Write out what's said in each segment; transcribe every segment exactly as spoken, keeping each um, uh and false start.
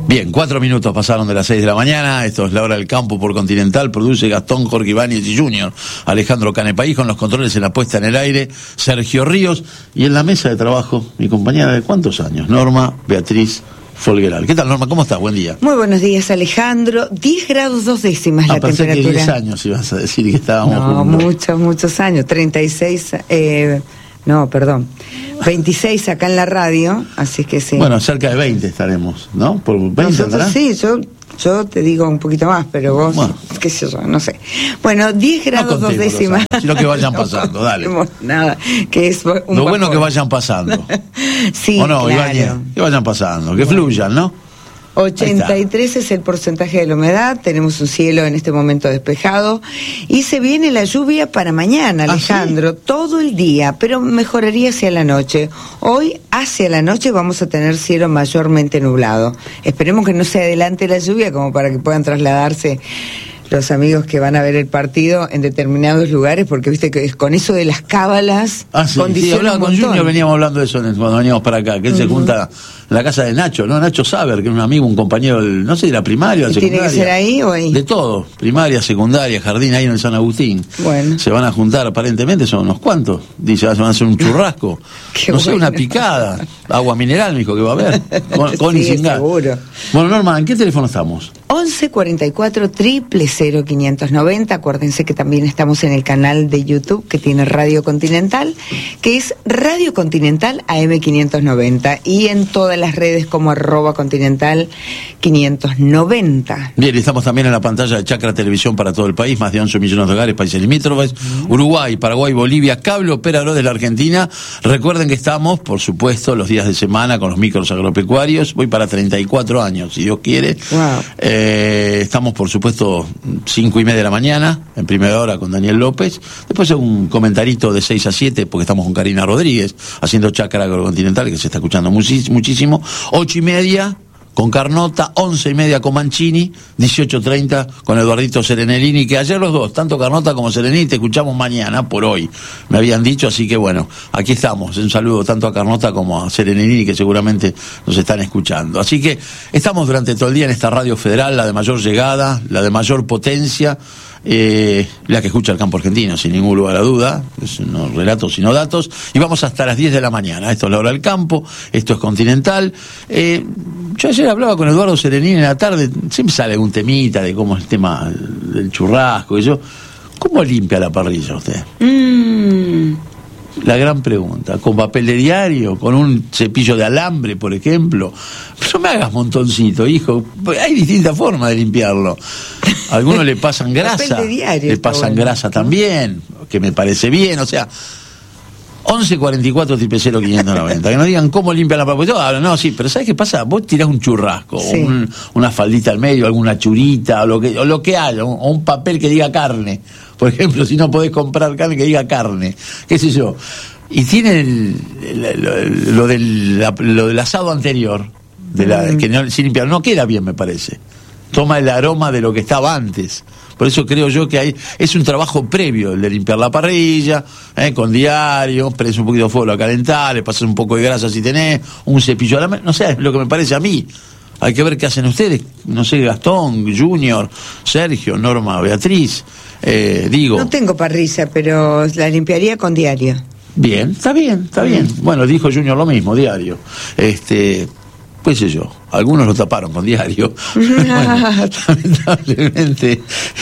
Bien, cuatro minutos pasaron de las seis de la mañana. Esto es La Hora del Campo por Continental. Produce Gastón Jorge Ibáñez y Junior. Alejandro Canepaís con los controles en la puesta en el aire. Sergio Ríos. Y en la mesa de trabajo, mi compañera de cuántos años, Norma Beatriz Folgueral. ¿Qué tal, Norma? ¿Cómo estás? Buen día. Muy buenos días, Alejandro. diez grados dos décimas ah, la pensé temperatura. Que diez años ibas a decir que estábamos No, juntos. muchos, muchos años. treinta y seis, eh, no, perdón. veintiséis acá en la radio, así que sí. Bueno, cerca de veinte estaremos, ¿no? Por veinte, Nosotros ¿verdad? sí, yo, yo te digo un poquito más, pero vos, Bueno. qué sé yo, no sé. Bueno, diez grados No dos contemos los décimas. años, sino que vayan pasando, dale. No contemos nada, que es un Lo bueno bajón. que vayan pasando. Sí, ¿O no, claro. Ibáñez? Que vayan pasando, que Bueno. fluyan, ¿no? ochenta y tres es el porcentaje de la humedad, tenemos un cielo en este momento despejado y se viene la lluvia para mañana, ¿Ah, Alejandro, sí? todo el día, pero mejoraría hacia la noche. Hoy hacia la noche vamos a tener cielo mayormente nublado. Esperemos que no se adelante la lluvia como para que puedan trasladarse los amigos que van a ver el partido en determinados lugares, porque viste que con eso de las cábalas Ah, sí, sí, condiciona hablaba un con montón. Junior, veníamos hablando de eso cuando veníamos para acá, que él uh-huh. se junta en la casa de Nacho, ¿no? Nacho Saber, que es un amigo, un compañero, del, no sé, de la primaria o ¿Y secundaria. tiene que ser ahí o ahí? De todo, primaria, secundaria, jardín, ahí en el San Agustín. Bueno. Se van a juntar, aparentemente son unos cuantos. Dice, se van a hacer un churrasco. Qué no sé, bueno. una picada. Agua mineral, me dijo que va a haber. Con, con Sí, y sin gas. seguro. Bueno, Norma, ¿en qué teléfono estamos? once cuarenta y cuatro, triple cero, quinientos noventa. Acuérdense que también estamos en el canal de YouTube que tiene Radio Continental, que es Radio Continental A M quinientos noventa, y en todas las redes como arroba Continental quinientos noventa. Bien, y estamos también en la pantalla de Chacra Televisión para todo el país, más de once millones de hogares, países limítrofes, uh-huh. Uruguay, Paraguay, Bolivia, cable operador de la Argentina. Recuerden que estamos, por supuesto, los días de semana con los micros agropecuarios. Voy para treinta y cuatro años, si Dios quiere. Wow. Eh, estamos, por supuesto, cinco y media de la mañana, en primera hora con Daniel López. Después un comentarito de seis a siete, porque estamos con Karina Rodríguez, haciendo Chacra Agrocontinental, que se está escuchando muchísimo. Ocho y media con Carnota, once y media con Mancini, dieciocho treinta con Eduardito Serenelini, que ayer los dos, tanto Carnota como Serenini, te escuchamos mañana por hoy, me habían dicho, así que bueno, aquí estamos. Un saludo tanto a Carnota como a Serenelini, que seguramente nos están escuchando. Así que estamos durante todo el día en esta radio federal, la de mayor llegada, la de mayor potencia, eh, la que escucha el campo argentino, sin ningún lugar a duda, es no relatos sino datos, y vamos hasta las diez de la mañana. Esto es La Hora del Campo, esto es Continental. eh, yo ayer hablaba con Eduardo Serenini en la tarde, siempre sale un temita de cómo es el tema del churrasco y yo, ¿cómo limpia la parrilla usted? Mm. La gran pregunta, ¿con papel de diario? ¿Con un cepillo de alambre, por ejemplo? No me hagas montoncito, hijo. Hay distintas formas de limpiarlo. A algunos le pasan grasa, Papel de diario le está pasan bueno, grasa ¿no? también, que me parece bien, o sea... once cuarenta y cuatro, triple cero, quinientos noventa. Que no digan cómo limpian la papel. No, sí, pero ¿sabes qué pasa? Vos tirás un churrasco, Sí. o un, una faldita al medio, alguna churita, o lo que, o lo que haya, o un papel que diga carne. Por ejemplo, si no podés comprar carne, que diga carne. ¿Qué sé yo? Y tiene el, el, lo, lo, del, la, lo del asado anterior, de la, mm. que no, sin limpiar, no queda bien, me parece. Toma el aroma de lo que estaba antes. Por eso creo yo que hay, es un trabajo previo el de limpiar la parrilla, eh, con diario, prendés un poquito de fuego a calentar, le pasas un poco de grasa si tenés, un cepillo a la mano, no sé, es lo que me parece a mí. Hay que ver qué hacen ustedes, no sé, Gastón, Junior, Sergio, Norma, Beatriz, eh, digo. No tengo parrilla, pero la limpiaría con diario. Bien, está bien, está bien. Bueno, dijo Junior lo mismo, diario. Este... pues sé yo, algunos lo taparon con diario. Bueno, lamentablemente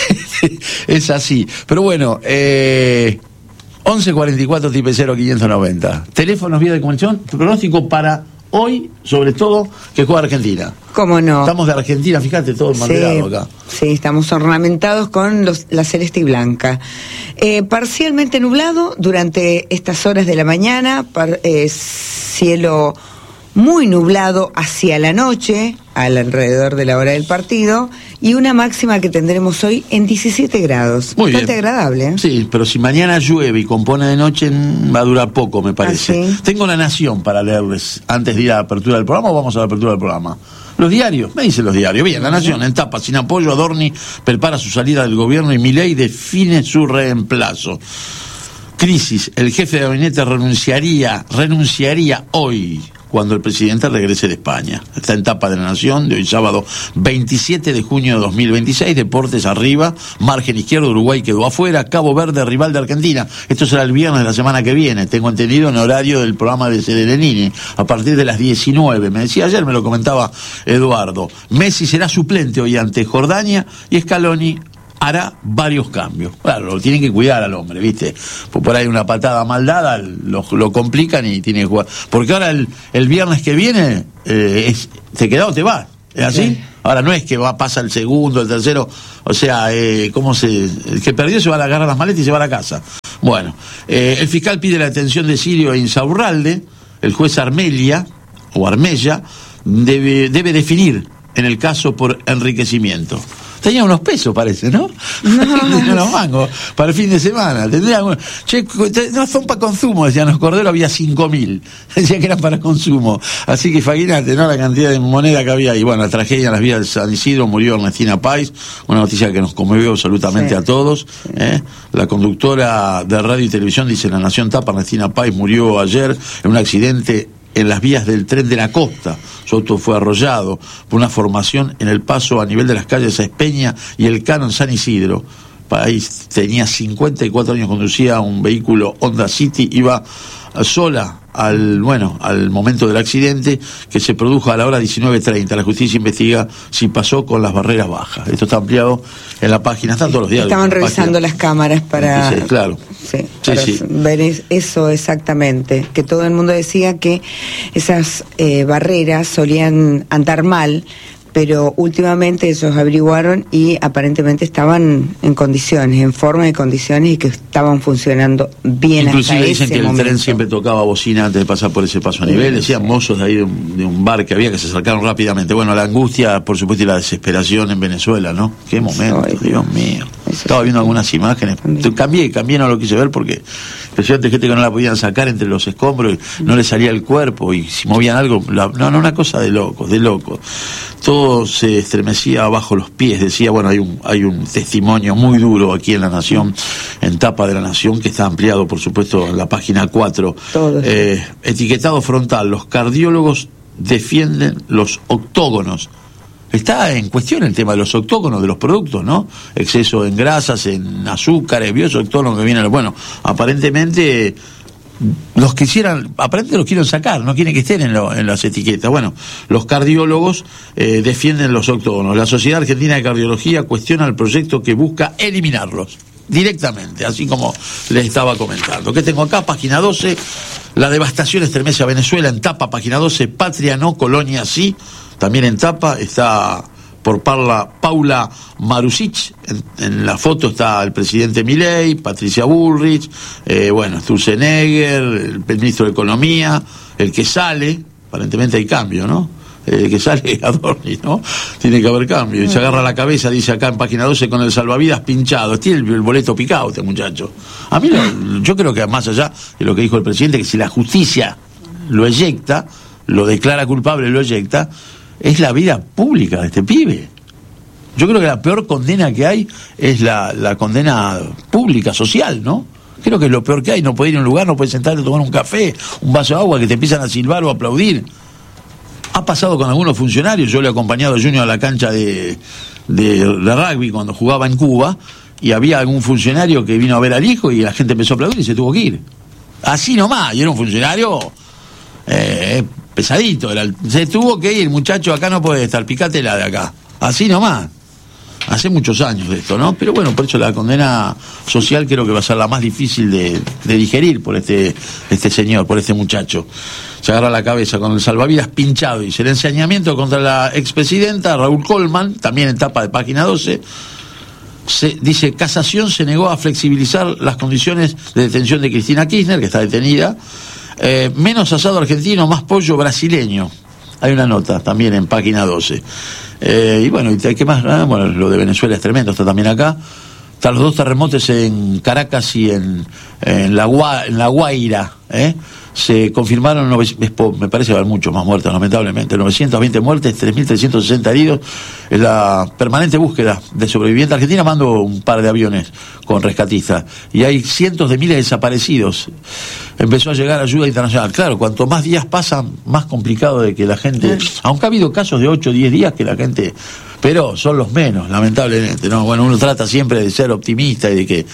es así. Pero bueno, eh, once cuarenta y cuatro, triple cero, quinientos noventa. Teléfonos, vía de comunicación, pronóstico para hoy, sobre todo, que juega Argentina. ¿Cómo no? Estamos de Argentina, fíjate, todo mandelado sí, acá. Sí, estamos ornamentados con los, la celeste y blanca. Eh, parcialmente nublado durante estas horas de la mañana, par, eh, cielo muy nublado hacia la noche, al alrededor de la hora del partido, y una máxima que tendremos hoy en diecisiete grados. Muy Bastante bien. agradable, ¿eh? Sí, pero si mañana llueve y compone de noche, va a durar poco, me parece. ¿Ah, sí? Tengo La Nación para leerles antes de ir a la apertura del programa, o vamos a la apertura del programa. Los diarios, me dicen los diarios. Bien, La Nación, en tapa, sin apoyo, Adorni prepara su salida del gobierno y Milei define su reemplazo. Crisis, el jefe de gabinete renunciaría, renunciaría hoy. cuando el presidente regrese de España. Está en Tapa de la Nación, de hoy sábado veintisiete de junio de dos mil veintiséis, deportes arriba, margen izquierdo, Uruguay quedó afuera, Cabo Verde, rival de Argentina. Esto será el viernes de la semana que viene, tengo entendido, en horario del programa de Serenini, a partir de las diecinueve. Me decía ayer, me lo comentaba Eduardo, Messi será suplente hoy ante Jordania y Scaloni hará varios cambios. Claro, lo tienen que cuidar al hombre, ¿viste? Pues por ahí una patada mal dada lo, lo complican y tiene que jugar. Porque ahora el, el viernes que viene, eh, es, te queda o te vas. ¿Es así? Sí. Ahora no es que va, pasa el segundo, el tercero. O sea, eh, ¿cómo se...? El que perdió se va a agarrar las maletas y se va a la casa. Bueno, eh, el fiscal pide la detención de Sirio e Insaurralde. El juez Armelia, o Armella, debe, debe definir en el caso por enriquecimiento. Tenía unos pesos, parece, ¿no? No. Tenía unos mangos para el fin de semana. Tendría unos... Che, no son para consumo, decían los corderos, había cinco mil. Decían que eran para consumo. Así que imagínate, ¿no? La cantidad de moneda que había ahí. Bueno, la tragedia en las vías de San Isidro, murió Ernestina Páez, una noticia que nos conmovió absolutamente sí. a todos. ¿eh? La conductora de radio y televisión, dice La Nación Tapa, Ernestina Páez, murió ayer en un accidente en las vías del tren de la costa. Su auto fue arrollado por una formación en el paso a nivel de las calles Espeña y el Cano en San Isidro. País tenía cincuenta y cuatro años, conducía un vehículo Honda City, iba sola al bueno al momento del accidente, que se produjo a la hora diecinueve treinta. La justicia investiga si pasó con las barreras bajas. Esto está ampliado en la página, están todos los días. Estaban revisando las cámaras para, sí, claro. sí, sí, para sí. ver eso exactamente, que todo el mundo decía que esas eh, barreras solían andar mal, pero últimamente ellos averiguaron y aparentemente estaban en condiciones, en forma de condiciones, y que estaban funcionando bien. Inclusive hasta dicen ese que el momento. tren siempre tocaba bocina antes de pasar por ese paso a nivel. Decían mozos de ahí de un, de un bar que había, que se acercaron rápidamente. Bueno, la angustia, por supuesto, y la desesperación en Venezuela, ¿no? Qué momento, Soy, Dios mío. Estaba viendo algunas imágenes. Cambié, cambié, no lo quise ver porque especialmente gente que no la podían sacar entre los escombros, y no le salía el cuerpo, y si movían algo, la, no, no, una cosa de locos, de locos. Todo se estremecía bajo los pies. Decía, bueno, hay un hay un testimonio muy duro aquí en La Nación, en Tapa de la Nación, que está ampliado, por supuesto, en la página cuatro. Eh, etiquetado frontal, los cardiólogos defienden los octógonos. Está en cuestión el tema de los octógonos de los productos, ¿no? Exceso en grasas, en azúcares, vio esos octógonos que vienen. Bueno, aparentemente los quisieran, aparentemente los quieren sacar, no quieren que estén en, lo, en las etiquetas. Bueno, los cardiólogos eh, defienden los octógonos. La Sociedad Argentina de Cardiología cuestiona el proyecto que busca eliminarlos directamente, así como les estaba comentando. ¿Qué tengo acá? Página doce, la devastación estremece a Venezuela. En Tapa, página doce, Patria no, Colonia sí. También en Tapa está por Parla, Paula Marusic. En, en la foto está el presidente Milei, Patricia Bullrich, eh, bueno, Sturzenegger, el, el ministro de Economía, el que sale, aparentemente hay cambio, ¿no? El que sale Adorni, ¿no? Tiene que haber cambio. Y se agarra la cabeza, dice acá en página doce, con el salvavidas pinchado. Tiene el, el boleto picado este muchacho. A mí, lo, yo creo que más allá de lo que dijo el presidente, que si la justicia lo eyecta, lo declara culpable, lo eyecta, es la vida pública de este pibe. Yo creo que la peor condena que hay es la, la condena pública, social, ¿no? Creo que es lo peor que hay. No puede ir a un lugar, no puede sentarte a tomar un café, un vaso de agua, que te empiezan a silbar o a aplaudir. Ha pasado con algunos funcionarios. Yo le he acompañado a Junior a la cancha de, de, de rugby cuando jugaba en Cuba, y había algún funcionario que vino a ver al hijo y la gente empezó a aplaudir y se tuvo que ir. Así nomás, y era un funcionario eh, pesadito. Era el, se tuvo que ir, muchacho, acá no puede estar, picátela de acá. Así nomás. Hace muchos años de esto, ¿no? Pero bueno, por eso la condena social creo que va a ser la más difícil de, de digerir por este, este señor, por este muchacho. Se agarra la cabeza con el salvavidas pinchado. Y el ensañamiento contra la expresidenta Raúl Colman, también en tapa de página doce, se, dice, casación se negó a flexibilizar las condiciones de detención de Cristina Kirchner, que está detenida. Eh, menos asado argentino, más pollo brasileño. Hay una nota también en página doce. Eh, y bueno, ¿qué más? Ah, bueno, lo de Venezuela es tremendo, está también acá. Están los dos terremotos en Caracas y en, en, la, Gua, en La Guaira, ¿eh? Se confirmaron, me parece haber muchos más muertos, lamentablemente, novecientas veinte muertes, tres mil trescientos sesenta heridos. En la permanente búsqueda de sobrevivientes. Argentina mandó un par de aviones con rescatistas y hay cientos de miles de desaparecidos. Empezó a llegar ayuda internacional. Claro, cuanto más días pasan, más complicado de que la gente, aunque ha habido casos de ocho o diez días que la gente, pero son los menos, lamentablemente, ¿no? Bueno, uno trata siempre de ser optimista y de que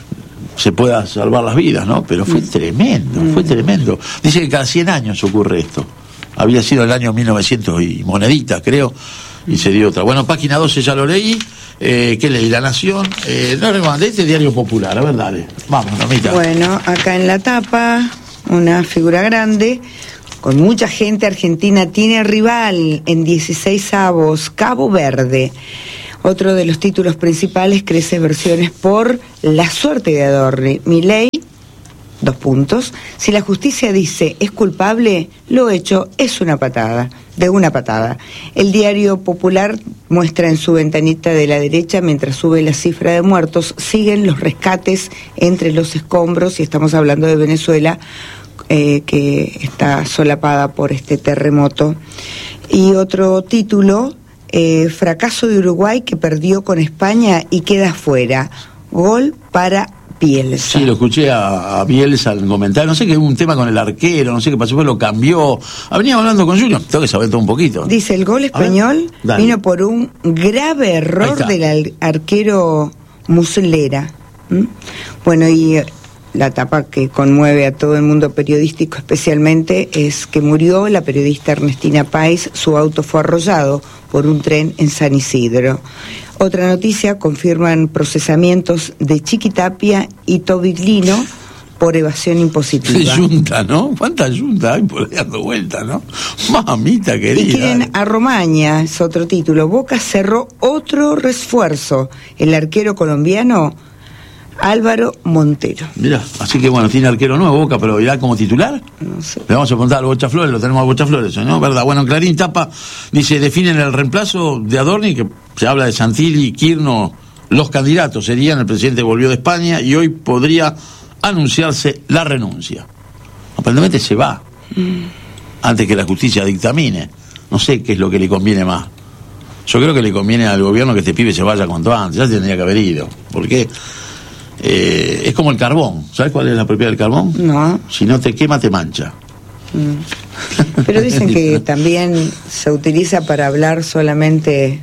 se pueda salvar las vidas, ¿no? Pero fue tremendo, fue tremendo. Dice que cada cien años ocurre esto. Había sido el año mil novecientos y moneditas, creo, y se dio otra. Bueno, página doce ya lo leí. Eh, ¿Qué leí? La Nación. Eh, no remandé este Diario Popular. A ver, dale. Vamos, Normita. Bueno, acá en la tapa, una figura grande, con mucha gente. Argentina tiene rival en dieciséis avos, Cabo Verde. Otro de los títulos principales, crece versiones por la suerte de Adorni. Milei, dos puntos. Si la justicia dice es culpable, lo hecho es una patada, de una patada. El Diario Popular muestra en su ventanita de la derecha, mientras sube la cifra de muertos, siguen los rescates entre los escombros, y estamos hablando de Venezuela, eh, que está solapada por este terremoto. Y otro título, Eh, fracaso de Uruguay que perdió con España y queda fuera. Gol para Bielsa. Sí, lo escuché a, a Bielsa en comentario. No sé qué, un tema con el arquero, no sé qué pasó, pues lo cambió. Venía hablando con Junior, tengo que saber todo un poquito. Dice, el gol español vino por un grave error del arquero Muslera. ¿Mm? Bueno, y la tapa que conmueve a todo el mundo periodístico especialmente es que murió la periodista Ernestina Páez. Su auto fue arrollado por un tren en San Isidro. Otra noticia, confirman procesamientos de Chiquitapia y Tobiglino por evasión impositiva. Qué yunta, ¿no? ¿Cuántas yuntas hay por ahí dando vueltas, no? Mamita querida. Y quieren a Romaña, es otro título. Boca cerró otro refuerzo. El arquero colombiano Álvaro Montero. Mirá, así que bueno, tiene arquero nuevo Boca, pero irá como titular. No sé. Le vamos a preguntar al Bocha Flores, lo tenemos al Bocha Flores, ¿no? ¿Verdad? Bueno, Clarín tapa, dice, definen el reemplazo de Adorni, que se habla de Santilli, Quirno, los candidatos serían, el presidente volvió de España y hoy podría anunciarse la renuncia. Aparentemente se va, mm. antes que la justicia dictamine. No sé qué es lo que le conviene más. Yo creo que le conviene al gobierno que este pibe se vaya cuanto antes, ya tendría que haber ido. ¿Por qué? Eh, es como el carbón. ¿Sabes cuál es la propiedad del carbón? No. Si no te quema, te mancha. Mm. Pero dicen que también se utiliza para hablar solamente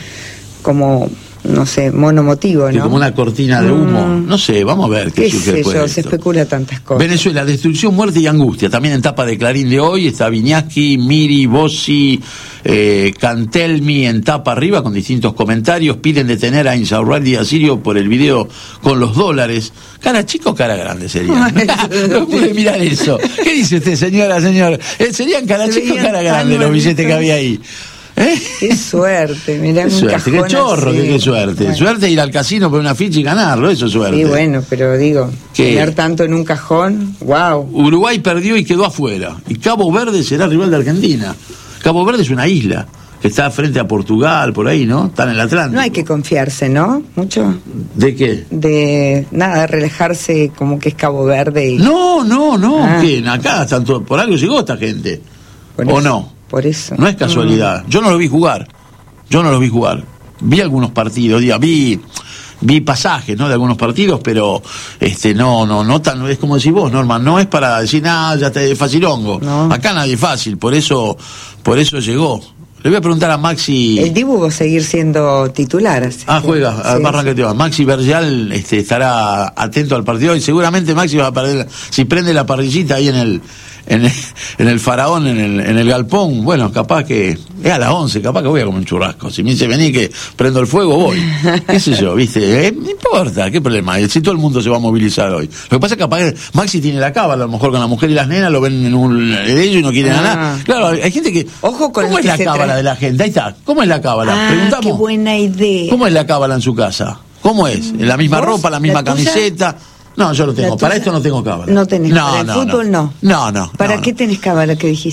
como, no sé, monomotivo, ¿no? Como una cortina de humo. Mm. No sé, vamos a ver qué, ¿Qué sé yo, se especula tantas cosas. Venezuela, destrucción, muerte y angustia. También en tapa de Clarín de hoy está Viñaski, Miri, Bossi, eh, Cantelmi en tapa arriba con distintos comentarios. Piden detener a Insaurralde y a Sirio por el video con los dólares. ¿Cara chica o cara grande serían? No pude mirar eso. ¿Qué dice usted, señora, señor? Eh, ¿Serían cara chica o cara grande los billetes que había ahí? ¿Eh? Qué suerte, mirá, qué un suerte, qué chorro, así. qué, qué suerte. Bueno. Suerte ir al casino por una ficha y ganarlo, eso es suerte. Sí, bueno, pero digo, ¿qué? Tener tanto en un cajón, wow. Uruguay perdió y quedó afuera. Y Cabo Verde será rival de Argentina. Cabo Verde es una isla que está frente a Portugal, por ahí, ¿no? Está en el Atlántico. No hay que confiarse, ¿no? Mucho. ¿De qué? De nada, relajarse como que es Cabo Verde. Y... No, no, no. Ah. ¿Qué? Acá están todos, por algo llegó esta gente. Por ¿O eso, no? Por eso. No es casualidad. Mm. Yo no lo vi jugar. Yo no lo vi jugar. Vi algunos partidos, diga, vi vi pasajes, ¿no? De algunos partidos, pero este no no no tan, es como decís vos, Norma, no es para decir nada, ya está facilongo. No. Acá nadie es fácil, por eso por eso llegó. Le voy a preguntar a Maxi. El Dibu va a seguir siendo titular. Así ah, que... juega, sí, más sí. Que Maxi Bergial este, estará atento al partido y seguramente Maxi va a perder, si prende la parrillita ahí en el en el, en el Faraón, en el, en el galpón, bueno, capaz que es a las once, capaz que voy a comer un churrasco. Si me dice vení que prendo el fuego, voy. ¿Qué sé yo? ¿Viste? Eh, no importa, ¿qué problema hay? Si todo el mundo se va a movilizar hoy. Lo que pasa es que capaz que Maxi tiene la cábala, a lo mejor con la mujer y las nenas lo ven en un de ellos y no quieren ah. nada. Claro, hay gente que... Ojo con ¿Cómo es la cábala trae... de la gente? Ahí está. ¿Cómo es la cábala? Ah, Preguntamos. Qué buena idea. ¿Cómo es la cábala en su casa? ¿Cómo es? ¿La misma ropa, la misma la camiseta? No, yo no tengo. Para esto no tengo cábala. No tenés. No, para el no, fútbol no. No, no. ¿Para no, qué no. tenés cábala que dijiste? Y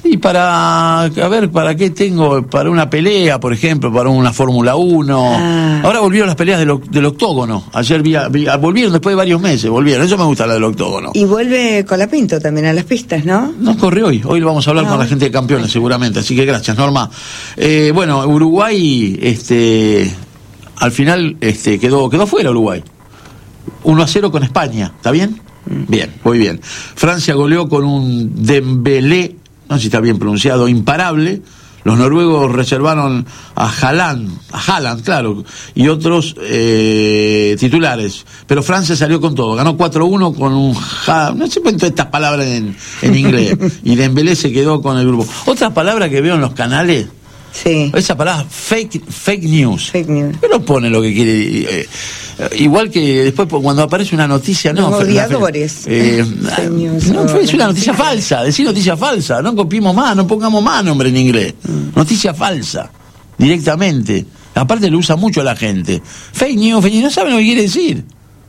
Y para, a ver, ¿para qué tengo? Para una pelea, por ejemplo, para una Fórmula uno. Ah. Ahora volvieron las peleas del, del octógono. Ayer vi, vi, volvieron después de varios meses, volvieron. Eso me gusta, la del octógono. Y vuelve Colapinto también a las pistas, ¿no? No corre hoy. Hoy vamos a hablar ah, con la gente de Campeones, seguramente. Así que gracias, Norma. Eh, bueno, Uruguay, este, al final, este, quedó, quedó fuera Uruguay. uno a cero con España. ¿Está bien? Mm. Bien, muy bien. Francia goleó con un Dembélé, no sé si está bien pronunciado, imparable. Los noruegos reservaron a Haaland, a Haaland, claro, y otros eh, titulares. Pero Francia salió con todo, ganó cuatro uno con un ja, no sé cuánto estas palabras en, en inglés. Y Dembélé se quedó con el grupo. Otra palabra que veo en los canales, sí, esa palabra fake fake news. Fake news. Pero pone lo que quiere. Eh, igual que después cuando aparece una noticia, no. Los odiadores. Eh, no, es una noticia falsa. Decir noticia falsa. No copiemos más, no pongamos más nombre en inglés. Mm. Noticia falsa. Directamente. Aparte lo usa mucho la gente. Fake news, fake news, no saben lo que quiere decir.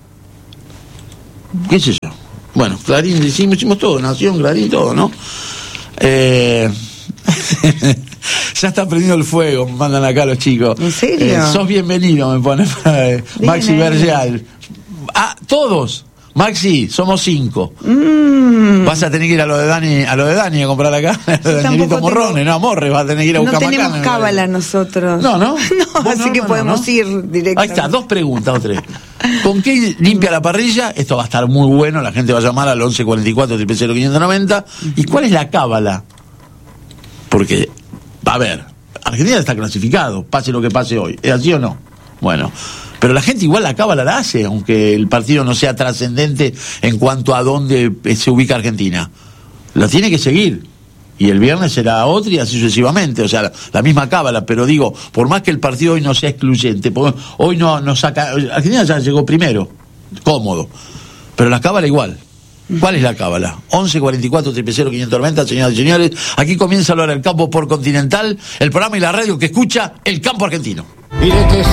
¿Qué sé yo? Bueno, Clarín, hicimos, hicimos todo. Nación, Clarín, todo, ¿no? Eh. Ya está prendiendo el fuego, me mandan acá los chicos. ¿En serio? Eh, sos bienvenido, me pone eh, Maxi Bergeal. Ah, todos. Maxi, somos cinco. Mm. Vas a tener que ir a lo de Dani, a lo de Dani a comprar acá, a Danielito Morrones, tengo... no, Morre, vas a tener que ir a buscar No tenemos macana, cábala nosotros. No, ¿no? No, así no, que no, podemos no. ir directamente. Ahí está, dos preguntas o tres. ¿Con qué limpia la parrilla? Esto va a estar muy bueno, la gente va a llamar al once cuarenta y cuatro, triple cero, quinientos noventa. ¿Y cuál es la cábala? Porque, a ver, Argentina está clasificado, pase lo que pase hoy. ¿Es así o no? Bueno, pero la gente igual la cábala la hace, aunque el partido no sea trascendente en cuanto a dónde se ubica Argentina. La tiene que seguir. Y el viernes será otra y así sucesivamente. O sea, la, la misma cábala, pero digo, por más que el partido hoy no sea excluyente, hoy no, no saca... Argentina ya llegó primero, cómodo. Pero la cábala igual. ¿Cuál es la cábala? once cuarenta y cuatro, triple cero, quinientos noventa, señoras y señores. Aquí comienza a hablar el campo por Continental, el programa y la radio que escucha el campo argentino.